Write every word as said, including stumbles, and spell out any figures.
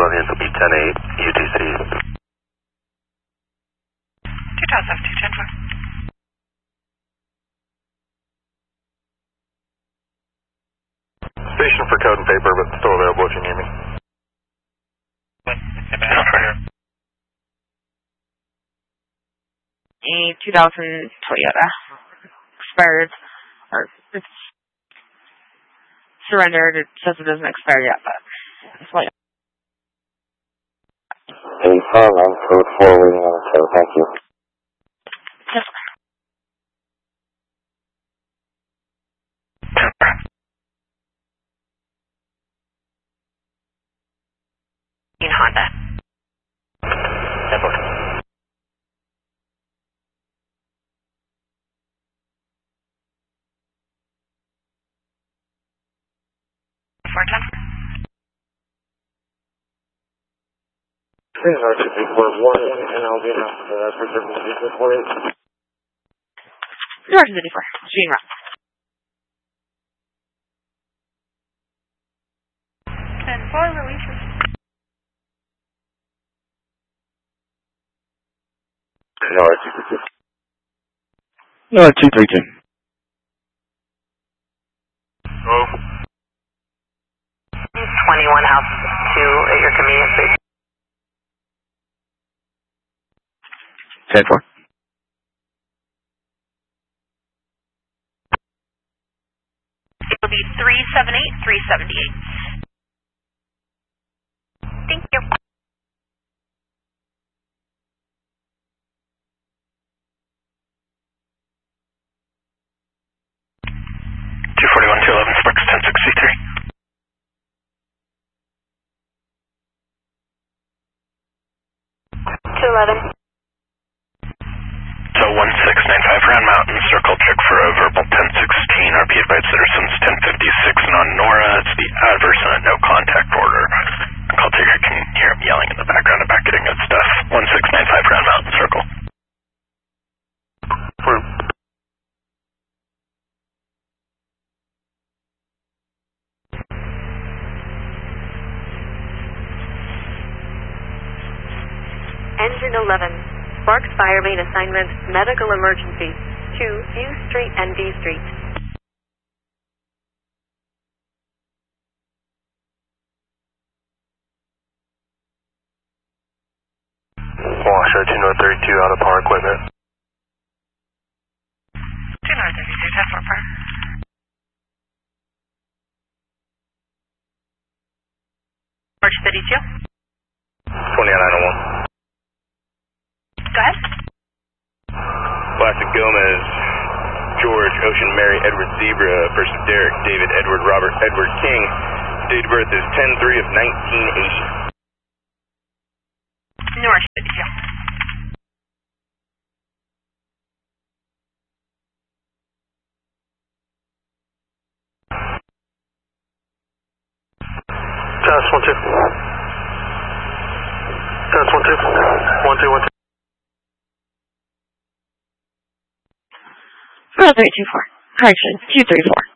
above units will be ten eight, U T C. two thousand two ten four. Station for code and paper, but still available if you need me. A two thousand Toyota. Expired. Or it's surrendered. It says it doesn't expire yet, but it's like. eighty-five, I'm code four waiting on the show. Thank you. Yes. Honda. Edward. four ten. This is R two three four one, and I'll be enough for that for service two four eight. R two three four. Gene Rock. ten four, releases. No, R two three two. No, two three two. Oh. twenty-one House two at your convenience station. ten four. It will be three seven eight, three seventy-eight. Thank you. two forty-one, two eleven, Sparks ten sixty-three. two eleven. So one six nine five Round Mountain, circle check for a verbal ten sixteen, R P advised citizens ten fifty-six and on Nora, it's the adverse and a no contact order. Call taker can hear him yelling in the background about getting good stuff. one six nine five Round Mountain, circle. For Engine eleven, Sparks Fire Main Assignment, Medical Emergency, to View Street and V Street. Washoe two north thirty-two, out of power equipment. two north thirty-two, ten four four. March thirty-two. twenty-nine oh one. Go ahead. Classic Gomez, George, Ocean, Mary, Edward, Zebra, first of Derek, David, Edward, Robert, Edward, King. Date of birth is ten three of nineteen eighty. North thirty-two. Test one two. Test one two. One two one two. four three two four. Correction, two three four.